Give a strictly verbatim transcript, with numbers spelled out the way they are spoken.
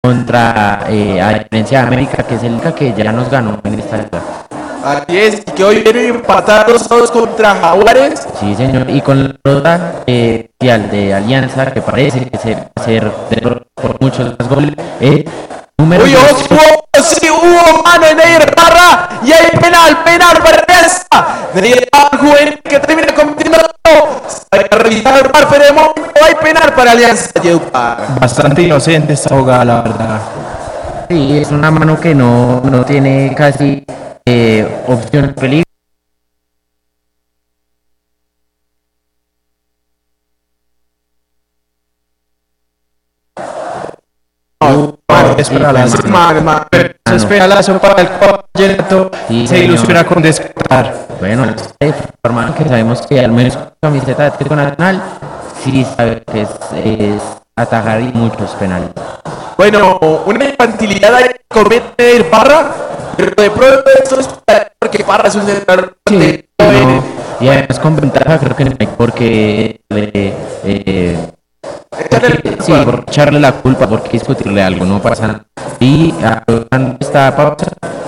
contra eh, Alianza de América, que es el que ya nos ganó en esta liga. Así es, y que hoy vienen empatados todos contra Jaguares. Sí, señor, y con la derrota eh, de Alianza, que parece ser, ser de, por muchos más goles, eh, número Uy, dos. hubo, sí, hubo mano en Neir Parra, y hay penal, penal para Alianza. Neir Parra, juvenil, que termina cometiendo todo. Hay que revisar el bar, pero de momento hay penal para Alianza. Bastante inocente esta jugada, la verdad. Sí, es una mano que no, no tiene casi eh, opción de peligro. Es para la se espera lazo para el campeonato, Sí, se señor. ilusiona con descartar. Bueno, este hermano, que sabemos que al menos con camiseta de Atlético Nacional sí sabe que es, es atajar y muchos penales. Bueno, una infantilidad ahí que comete Neir Parra, pero de pronto esto es porque Parra es un central. Sí, no, y además con ventaja creo que no hay por qué eh, eh, porque, sí, por echarle la culpa, porque discutirle algo, no pasa nada. Y aprovechando esta pausa,